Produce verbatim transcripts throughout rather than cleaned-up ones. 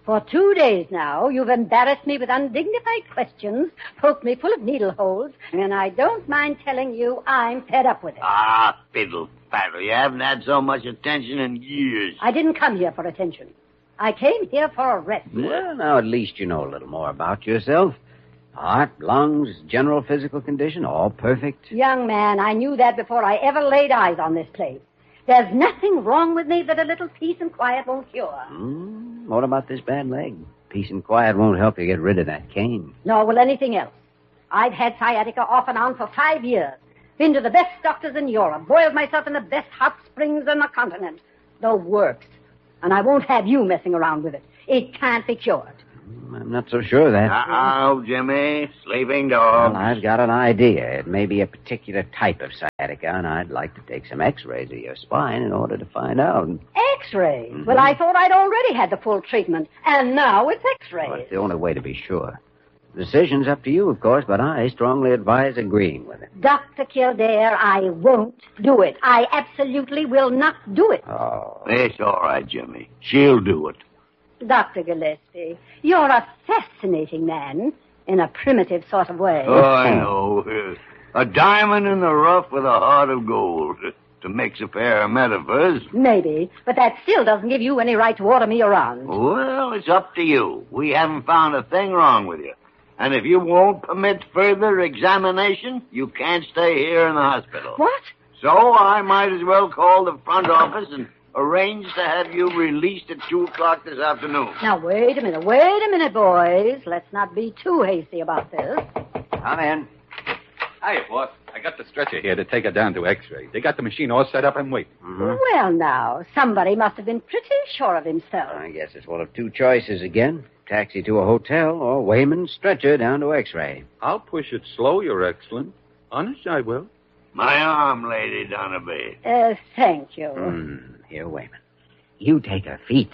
For two days now, you've embarrassed me with undignified questions, poked me full of needle holes, and I don't mind telling you I'm fed up with it. Ah, fiddle faddle. You haven't had so much attention in years. I didn't come here for attention. I came here for a rest. Well, now at least you know a little more about yourself. Heart, lungs, general physical condition, all perfect. Young man, I knew that before I ever laid eyes on this place. There's nothing wrong with me that a little peace and quiet won't cure. Mm, what about this bad leg? Peace and quiet won't help you get rid of that cane. Nor will anything else. I've had sciatica off and on for five years. Been to the best doctors in Europe. Boiled myself in the best hot springs on the continent. No works. And I won't have you messing around with it. It can't be cured. I'm not so sure of that. Uh-oh, Jimmy. Sleeping dog. Well, I've got an idea. It may be a particular type of sciatica, and I'd like to take some x-rays of your spine in order to find out. X-rays? Mm-hmm. Well, I thought I'd already had the full treatment, and now it's X-rays. Well, it's the only way to be sure. The decision's up to you, of course, but I strongly advise agreeing with it. Doctor Kildare, I won't do it. I absolutely will not do it. Oh. It's all right, Jimmy. She'll do it. Doctor Gillespie, you're a fascinating man in a primitive sort of way. Oh, I know. A diamond in the rough with a heart of gold. To mix a pair of metaphors. Maybe, but that still doesn't give you any right to order me around. Well, it's up to you. We haven't found a thing wrong with you. And if you won't permit further examination, you can't stay here in the hospital. What? So I might as well call the front office and arrange to have you released at two o'clock this afternoon. Now, wait a minute, wait a minute, boys. Let's not be too hasty about this. Come in. Hiya, boss. I got the stretcher here to take her down to X-ray. They got the machine all set up and waiting. Mm-hmm. Well, now, somebody must have been pretty sure of himself. I guess it's one of two choices again. Taxi to a hotel or Wayman's stretcher down to X-ray. I'll push it slow, Your Excellence. Honest, I will. My arm, Lady Donaby. Uh, thank you. Mm, here, Wayman. You take her feet.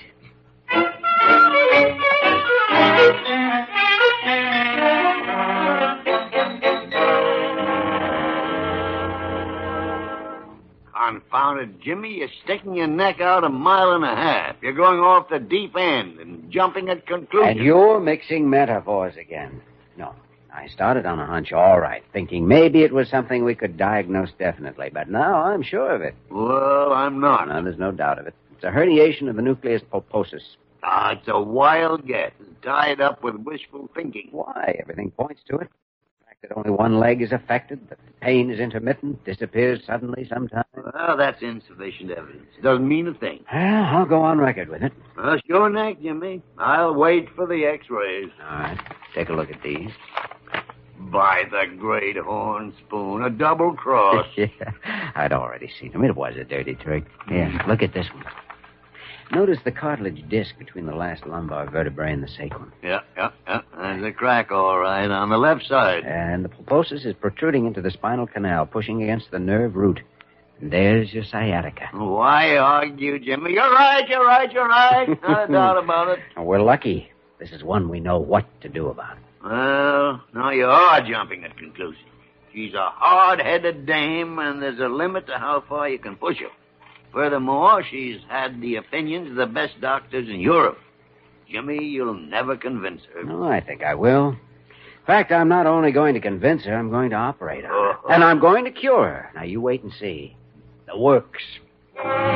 Confounded, Jimmy, you're sticking your neck out a mile and a half. You're going off the deep end and jumping at conclusions. And you're mixing metaphors again. No, I started on a hunch, all right, thinking maybe it was something we could diagnose definitely, but now I'm sure of it. Well, I'm not. No, there's no doubt of it. It's a herniation of the nucleus pulposus. Ah, it's a wild guess, tied up with wishful thinking. Why? Everything points to it. The fact that only one leg is affected, that the pain is intermittent, disappears suddenly sometimes. Well, that's insufficient evidence. Doesn't mean a thing. Well, I'll go on record with it. Well, sure neck, Jimmy. I'll wait for the x-rays. All right. Take a look at these. By the great horn spoon, a double cross. Yeah, I'd already seen them. It was a dirty trick. Here, look at this one. Notice the cartilage disc between the last lumbar vertebrae and the sacrum. Yeah, yeah, yeah. There's a crack, all right, on the left side. And the pulposus is protruding into the spinal canal, pushing against the nerve root. And there's your sciatica. Why argue, Jimmy? You're right, you're right, you're right. Not a doubt about it. We're lucky. This is one we know what to do about. Well, now you are jumping at conclusions. She's a hard-headed dame, and there's a limit to how far you can push her. Furthermore, she's had the opinions of the best doctors in Europe. Jimmy, you'll never convince her. No, I think I will. In fact, I'm not only going to convince her, I'm going to operate on her. Oh. And I'm going to cure her. Now, you wait and see. The works.